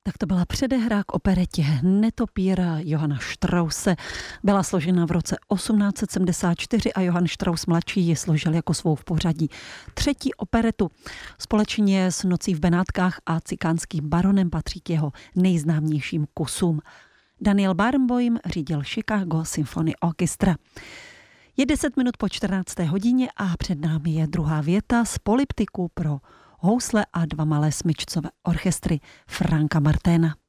Tak to byla předehra k operetě Netopíra Johanna Strausse. Byla složena v roce 1874 a Johann Strauss mladší ji složil jako svou v pořadí třetí operetu. Společně s Nocí v Benátkách a Cikánským baronem patří k jeho nejznámějším kusům. Daniel Barenboim řídil Chicago Symphony Orchestra. Je 10 minut po 14. hodině a před námi je druhá věta z polyptiku pro housle a dva malé smyčcové orchestry Franka Marténa.